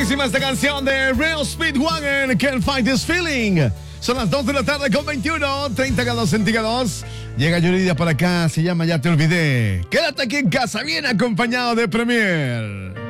Buenísima esta canción de Real Speedwagon, Can't Fight This Feeling. Son las 2 de la tarde con 21, 30 grados centígrados. Llega Yuridia por acá, se llama Ya Te Olvidé. Quédate aquí en casa, bien acompañado de Premier.